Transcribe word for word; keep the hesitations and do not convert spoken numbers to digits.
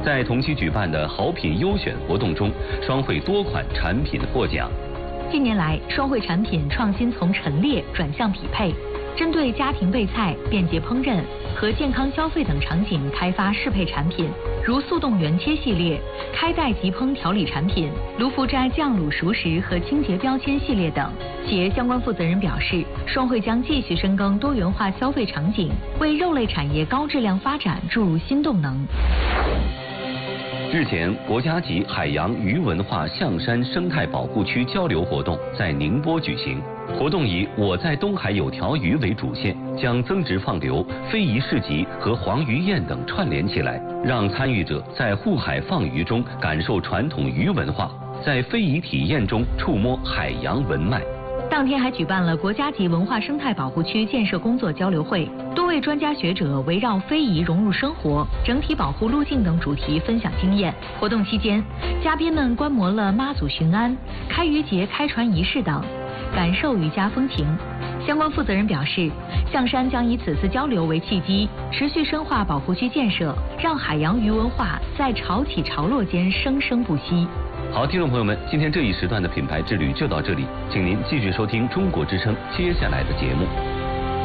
在同期举办的好品优选活动中，双汇多款产品获奖。 近年来，双汇产品创新从陈列转向匹配，针对家庭备菜、便捷烹饪和健康消费等场景开发适配产品，如速冻原切系列、开袋即烹调理产品、卢浮斋酱卤熟食和清洁标签系列等。企业相关负责人表示，双汇将继续深耕多元化消费场景，为肉类产业高质量发展注入新动能。 日前，国家级海洋鱼文化象山生态保护区交流活动在宁波举行。活动以“我在东海有条鱼”为主线，将增值放流、非遗市集和黄鱼宴等串联起来，让参与者在护海放鱼中感受传统鱼文化，在非遗体验中触摸海洋文脉。 当天还举办了国家级文化生态保护区建设工作交流会，多位专家学者围绕非遗融入生活、整体保护路径等主题分享经验。活动期间，嘉宾们观摩了妈祖巡安、开渔节开船仪式等，感受渔家风情。相关负责人表示，象山将以此次交流为契机，持续深化保护区建设，让海洋鱼文化在潮起潮落间生生不息。 好，听众朋友们，今天这一时段的品牌之旅就到这里，请您继续收听中国之声接下来的节目。